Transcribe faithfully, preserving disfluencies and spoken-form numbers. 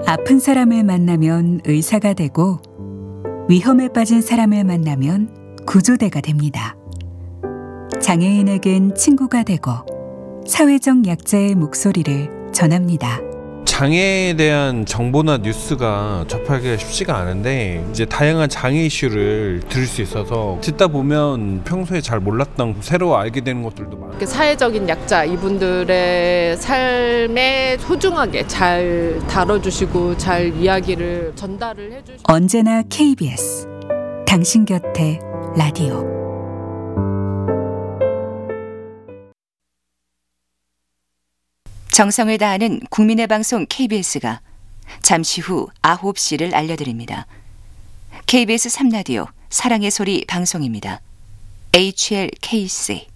아픈 사람을 만나면 의사가 되고 위험에 빠진 사람을 만나면 구조대가 됩니다. 장애인에겐 친구가 되고 사회적 약자의 목소리를 전합니다. 장애에 대한 정보나 뉴스가 접하기가 쉽지가 않은데 이제 다양한 장애 이슈를 들을 수 있어서 듣다 보면 평소에 잘 몰랐던 새로 알게 되는 것들도 많아요. 사회적인 약자 이분들의 삶에 소중하게 잘 다뤄주시고 잘 이야기를 전달을 해주시고 언제나 케이비에스 당신 곁에 라디오. 정성을 다하는 국민의 방송 케이비에스가 잠시 후 아홉 시를 알려드립니다. 케이비에스 삼 라디오 사랑의 소리 방송입니다. 에이치엘케이씨